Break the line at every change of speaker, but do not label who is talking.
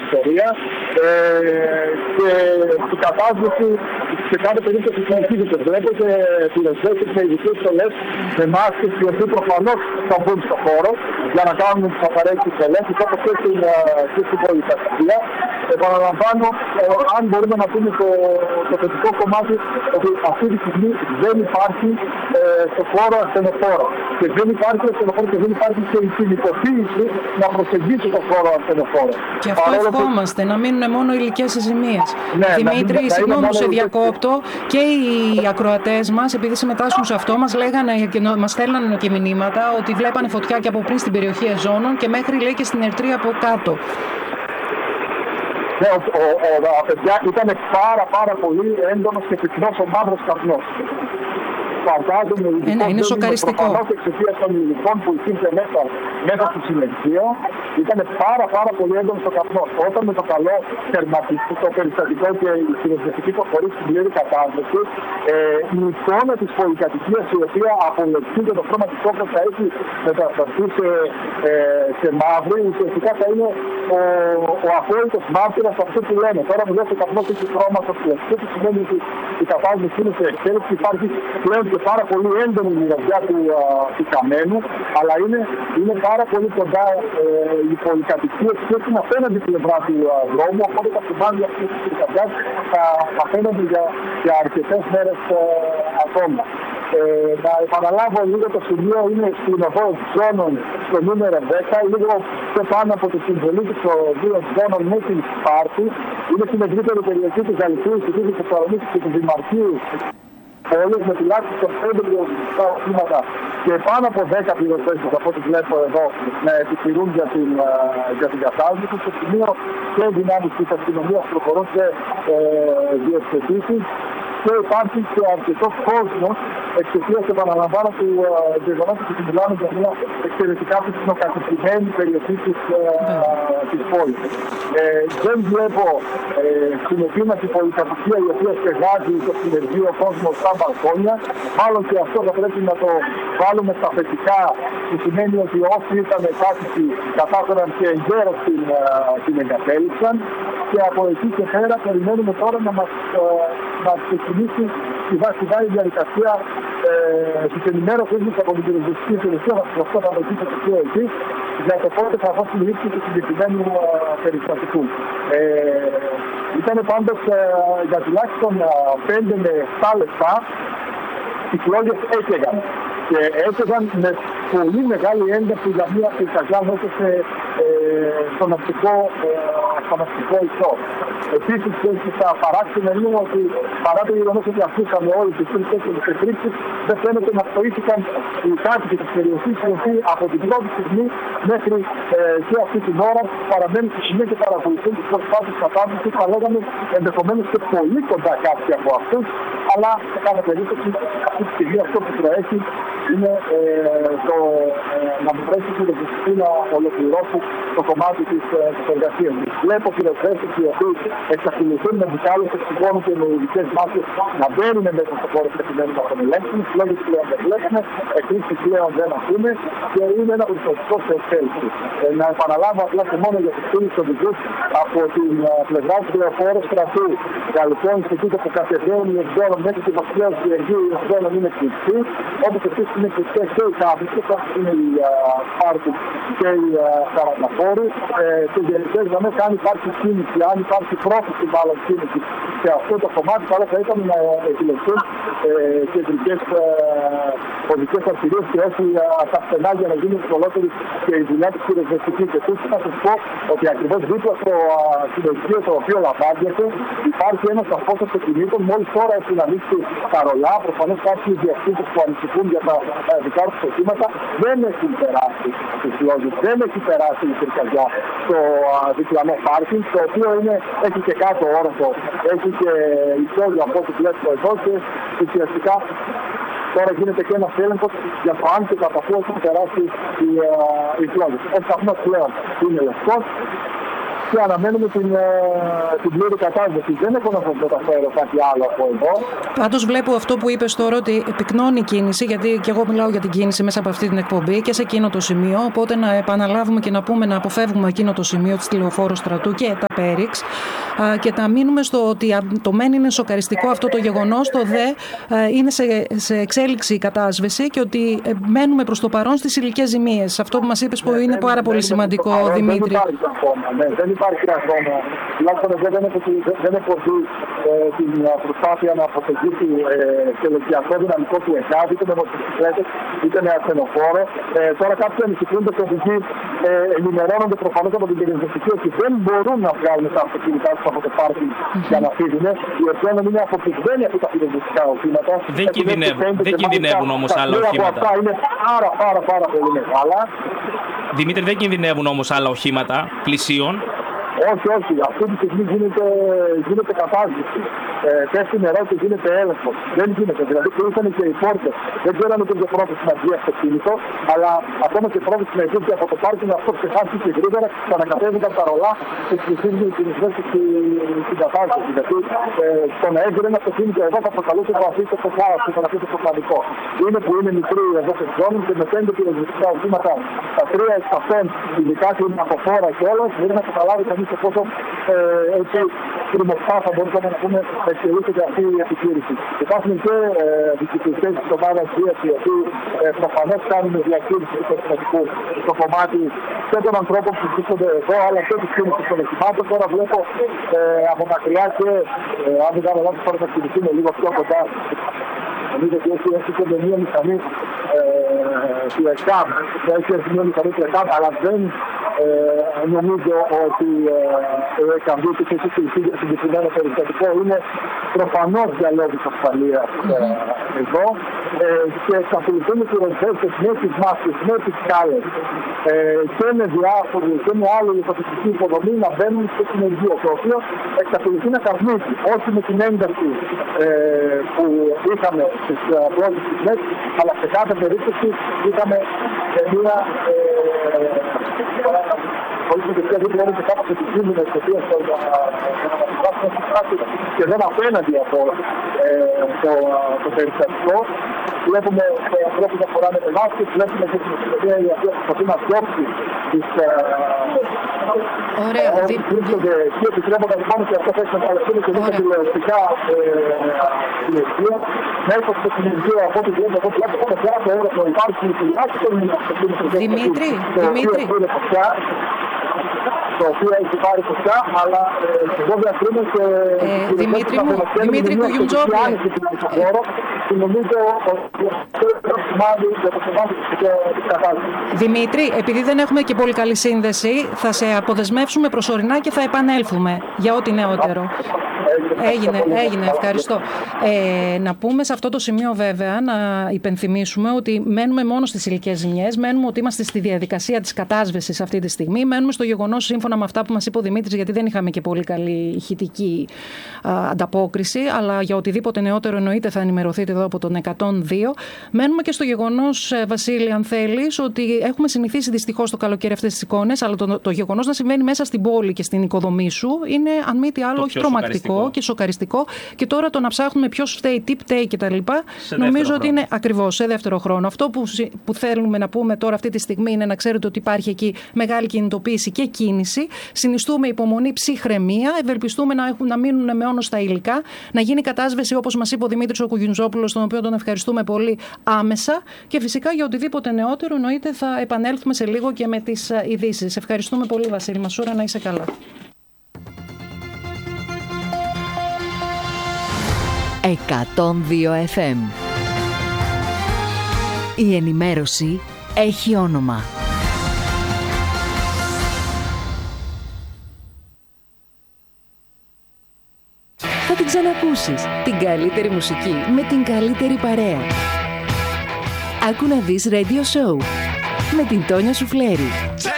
ιστορία και η κατάσταση σε κάθε περίπτωση συνεχίζεται. Βλέπετε πυροσβέστες με ειδικές στολές, με μάσκες, οι οποίοι προφανώς θα μπουν στο χώρο για να κάνουν τις απαραίτητες ελέγχους, όπως και στην πολυκατοικία. Επαναλαμβάνω, αν μπορούμε να πούμε το θετικό κομμάτι, ότι αυτή τη στιγμή δεν υπάρχει στο χώρο ασθενοφόρο. Και δεν υπάρχει ασθενοφόρο και δεν υπάρχει και η συνειδητοποίηση να προσεγγίσει το χώρο ασθενοφόρο.
Και αυτό ευχόμαστε, να μείνουν μόνο υλικές ζημίες. Ναι, Δημήτρη, συγγνώμη που σε διακόπτω, και οι ακροατές μας, επειδή συμμετάσχουν σε αυτό, μας λέγανε και μας στέλνανε και μηνύματα ότι βλέπανε φωτιά και από πριν στην περιοχή Εζώνων και μέχρι, λέει, και στην Ερτρία από κάτω.
Ναι, παιδιά, ήταν πάρα πολύ έντονος και πυκνός ο μαύρος καπνός. Φαντάζομαι,
είναι σοκαριστικό.
Προφανώς εξαιτίας των υλικών που υπήρχε μέσα στο συνεργείο, ήταν πάρα πολύ έντονος ο καπνός. Όταν με το καλό τερματιστικό, το περιστατικό και η συνεργευτική προχωρήσει στην πλήρη κατάσταση, η εικόνα της πολυκατοικίας, η οποία απολεξεί και το χρώμα της όχθας θα έχει μεταφραστεί σε μαύρη, ουσιαστικά θα είναι ο απόλυτος μάρτυρας αυτού που λένε. Τώρα μιλάω στο καπνός έχει χρώμα στο πλαίσιο, που σημαίνει ότι η κατάσταση είναι σε εξέλιξη, υπάρχει πλέον και πάρα πολύ έντονη μυρωδιά του καμένου, αλλά είναι πάρα πολύ κοντά οι πολυκατοικίες και στην απέναντι πλευρά του δρόμου, οπότε τα κουμπάνια αυτή της πυρκαγιάς θα απέναντι για αρκετές μέρες ακόμα. Να επαναλάβω λίγο το σημείο, είναι στην οδό Ζώνων στο νούμερο 10, λίγο πιο πάνω από τη συμβολή του οδού Ζώνων με την Σπάρτη. Είναι στην ευρύτερη περιοχή της Γαλλικής, της Θεσσαλονίκης και του Δημαρχείου πόλης, με τουλάχιστον 5 πυροσβεστικά οχήματα και πάνω από 10 πυροσβέστες, από ό,τι βλέπω εδώ, να επιχειρούν για την κατάσταση. Στο σημείο και δυνάμεις της αστυνομίας προχωρούν σε διευθετήσεις και υπάρχει και αρκετός κόσμος εξαιτίας, επαναλαμβάνω, του γεγονότος ότι μιλάμε για μια εξαιρετικά πυκνοκατοικημένη περιοχή της πόλης. Δεν βλέπω στην επίμαση πολυκατοικία η οποία στεγάζει το συνεργείο κόσμο στα μπαλκόνια. Μάλλον και αυτό θα πρέπει να το βάλουμε στα θετικά, που σημαίνει ότι όσοι ήταν κάτοικοι κατάφεραν και εγκαίρως την εγκατέλειψαν. Και από εκεί και πέρα περιμένουμε τώρα να ξεκινήσει σιγά η διαδικασία της ενημέρωσης μας από την πυροσβεστική υπηρεσία. Αυτό θα βοηθήσετε και εκεί για το πότε θα δώσει λήψη του συγκεκριμένου περιστατικού. Ήταν πάντως για τουλάχιστον 5 με 7 λεπτά οι φλόγες έκαιγαν. Και έφυγαν με πολύ μεγάλη ένταση για μια πυρκαγιά μέσα στον αστικό ιστό. Επίσης, θα παράξουμε λίγο ότι παρά το γεγονός ότι ακούσαμε όλοι τις τέσσερις εκρήξεις, δεν φαίνεται να πτωήθηκαν οι κάτοικοι της περιοχής, οι οποίοι από την πρώτη στιγμή μέχρι και αυτή την ώρα παραμένουν στη σημεία και παρακολουθούν τις προσπάθειες κατάστασης. Θα λέγαμε ενδεχομένως και πολύ κοντά κάποιοι από αυτούς, αλλά σε κάθε περίπτωση αυτή τη στιγμή αυτό που προέχει είναι να μπορέσει η πυροσβεστική να ολοκληρώσει το κομμάτι της εργασίας. Βλέπω πυροσβέστες οι οποίοι εξακολουθούν με μπουκάλες, εξηγώνουν και με ειδικές μάσκες να μπαίνουν μέσα στο χώρο προκειμένου να τον ελέγξουν. Λόγες πλέον δεν βλέπουμε, εκρήξεις πλέον δεν ακούμε και είναι ένα περιστατικό σε εξέλιξη. Να επαναλάβω απλά και μόνο για τους φίλους οδηγούς από την πλευρά του Λεωφόρου Στρατού, Γαλλικό Ινστιτούτο που κατεβαίνει οι εκδόρων μέχρι την Βασιλεία του Γεωργίου, οι εκδόρων είναι κλειστοί, όπως επίσης είναι κλειστές και οι κάθιστες, όπως είναι οι πάρκοι και οι καραταφόροι. Και γενικές γραμμές, αν υπάρχει κίνηση, αν υπάρχει πρόθεση μάλλον κίνηση σε αυτό το κομμάτι, καλό θα ήταν να επιλεχθούν κεντρικές οδικές αρτηρίες και όχι τα στενά για να γίνει ευκολότερη και η δουλειά της πυροσβεστικής. Και επίσης θα σας πω ότι ακριβώς δίπλα στο συνεργείο το οποίο λαμβάνεται υπάρχει ένας σταθμός αυτοκινήτων. Μόλις τώρα έχουν ανοίξει τα ρολά, προφανώς κάποιοι διευθύντες που ανησυχούν για τα δικά τους οχήματα δεν έχουν περάσει τις λόγες, δεν έχει περάσει η πυρκαγιά στο διπλανό πάρκινγκ, το οποίο έχει και κάτω όροφο, έχει και ισόγειο από ό,τι βλέπω εδώ και ουσιαστικά τώρα γίνεται και ένας έλεγχος για το αν και κατά πόσο έχουν περάσει οι φλόγες. Ο σταθμός πλέον είναι λευκός και αναμένουμε την πλήρη κατάσταση. Δεν έχω να σας μεταφέρω κάτι άλλο από εδώ.
Πάντως βλέπω αυτό που είπες τώρα, ότι επικνώνει η κίνηση, γιατί και εγώ μιλάω για την κίνηση μέσα από αυτή την εκπομπή και σε εκείνο το σημείο. Οπότε να επαναλάβουμε και να πούμε να αποφεύγουμε εκείνο το σημείο της τηλεοφόρου Στρατού και τα Πέριξ και να μείνουμε στο ότι το μεν είναι σοκαριστικό αυτό το γεγονός, το δε είναι σε εξέλιξη η κατάσβεση και ότι μένουμε προς το παρόν στις υλικές ζημίες. Αυτό που μας είπες που είναι πάρα πολύ σημαντικό, Δημήτρη.
Δεν υπάρχει ακόμα. Δεν υπάρχει ακόμα. Τουλάχιστον δεν έχω δει την προσπάθεια να αποφευγήσει σε λογιακό δυναμικό του ΕΚΑΒ, είτε με μοτοσυκλέτες είτε με ασθενοφόρο. Τώρα κάποιοι ανησυχούνται και οδηγοί ενημερώνονται προφανώς από την πυροσβεστική ότι δεν μπορούν να βγάλουν τα αυτοκίνητά τους από το πάρκινγκ για να φύγουν. Οι οποίοι είναι αποφυγμένοι από τα πυροσβεστικά οχήματα.
Δεν κινδυνεύουν όμως άλλα οχήματα.
Αυτά είναι πάρα πολύ μεγάλα.
Δημήτρη, δεν κινδυνεύουν όμως άλλα οχήματα πλησίων?
Όχι. Αυτή τη στιγμή γίνεται κατάσβεση. Πέφτει νερό και γίνεται έλεγχο. Δεν γίνεται. Δηλαδή κλείσαν και οι πόρτες. Δεν ξέραμε την πρόθεση να βγει αυτοκίνητο, αλλά ακόμα και πρόθεση να βγει από το πάρκινγκ αυτό ξεχάστηκε γρήγορα, ξανακατέβηκαν τα ρολά και πλησίουν την εισβέστηση στην κατάσταση. Γιατί το να έβγαινε ένα αυτοκίνητο εδώ θα προκαλούσε το αφήσει το χάος και θα αφήσει το πανικό. Είναι που είναι μικρή εδώ σε ζώνη και με 5 πυροσβεστικά οχήματα, τα 3 εξ αυτών, ειδικά και είναι από φόρα και όλα, μπορεί να καταλάβει κανείς πόσο τριμωχτά θα μπορούσαμε να πούμε να εξελίσσεται αυτή η επιχείρηση. Υπάρχουν και διοικητές της ομάδας Δίας οι οποίοι προφανώς κάνουν διαχείριση του περιστατικού στο κομμάτι και των ανθρώπων που βρίσκονται εδώ, αλλά και της κίνησης των οχημάτων. Τώρα βλέπω από μακριά και αν δεν κάνω λάθος τώρα θα κινηθούμε λίγο πιο κοντά. Νομίζω ότι έχει και μια μηχανή του ΕΚΑΜ, έχει μια μηχανή του ΕΚΑΜ, αλλά δεν νομίζω ότι ο ΕΚΑΜ και έχει κλειστεί για συγκεκριμένο περιστατικό. Είναι προφανώς για λόγους ασφαλείας εδώ και εξακολουθούν οι πυροσβέστες με τις μάσκες, με τις σκάλες και με διάφοροι και με άλλη υποτιτική υποδομή να μπαίνουν στο συνεργείο, το οποίο εξακολουθεί να καπνίζει, όχι με την ένταση που είχαμε στις πρώτες στιγμές, αλλά σε κάθε περίπτωση είχαμε μια δεν μπορούν και κάπως επικίνδυνες τις οποίες και δεν απέναντι από το περιστατικό. Βλέπουμε ανθρώπους να φοράνε με μάσκες, βλέπουμε και την αστυνομία η οποία προσπαθεί να διώξει τις όσοι βρίσκονται εκεί, επιτρέποντας μόνο και αυτό θα έχει μεταλλευτεί και δίκα τηλεοπτικά τηλεοπτία. Μέσα στο συνεργείο από ό,τι βλέπουμε, από ό,τι βλέπουμε, το όροφο υπάρχει τουλάχιστον
Δημήτρη.
Το οποίο έχει πάρει φωτιά, αλλά εγώ διαφέρω και
Δημήτρη Κουγιουντζόπουλε. Δημήτρη, επειδή δεν έχουμε και πολύ καλή σύνδεση, θα σε αποδεσμεύσουμε προσωρινά και θα επανέλθουμε για ό,τι νεότερο. Έγινε, ευχαριστώ. Να πούμε σε αυτό το σημείο βέβαια, να υπενθυμίσουμε ότι μένουμε μόνο στις υλικές ζημιές, μένουμε ότι είμαστε στη διαδικασία της κατάσβεσης αυτή τη στιγμή, μένουμε στο γεγονός σύμφωνα με αυτά που μας είπε ο Δημήτρης, γιατί δεν είχαμε και πολύ καλή ηχητική ανταπόκριση, αλλά για οτιδήποτε νεότερο εννοείται θα ενημερωθείτε εδώ από τον 102. Μένουμε και στο γεγονός, Βασίλη, αν θέλεις, ότι έχουμε συνηθίσει δυστυχώς το καλοκαίρι αυτές τις εικόνες, αλλά το γεγονός να συμβαίνει μέσα στην πόλη και στην οικοδομή σου είναι, αν μη τι άλλο, όχι τρομακτικό και σοκαριστικό. Και τώρα το να ψάχνουμε ποιος φταίει, τι πταίει κτλ. Νομίζω ότι είναι ακριβώς σε δεύτερο χρόνο. Αυτό που θέλουμε να πούμε τώρα αυτή τη στιγμή είναι να ξέρετε ότι υπάρχει εκεί μεγάλη κινητοποίηση και κίνηση. Συνιστούμε υπομονή, ψυχραιμία. Ευελπιστούμε να μείνουν με όνο στα υλικά. Να γίνει κατάσβεση, όπως μας είπε ο Δημήτρης ο Κουγιουντζόπουλος, τον οποίο τον ευχαριστούμε πολύ, άμεσα. Και φυσικά για οτιδήποτε νεότερο, εννοείται θα επανέλθουμε σε λίγο και με τις ειδήσεις. Ευχαριστούμε πολύ, Βασίλη Μασούρα, να είσαι καλά.
102 FM. Η ενημέρωση έχει όνομα. Θα την ξανακούσεις. Την καλύτερη μουσική με την καλύτερη παρέα. Άκου να δεις Radio Show με την Τόνια Σουφλέρη.